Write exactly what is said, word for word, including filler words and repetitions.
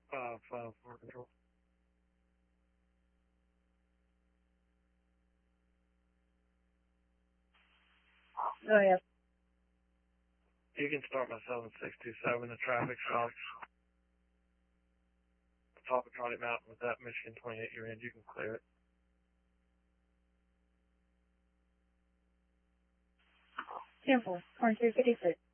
Five, five, four control. Go ahead. You can start my seven six two seven, the traffic stop. Top of Charlie Mountain with that Michigan twenty-eight you're in, you can clear it. Temple, twenty-two fifty-six.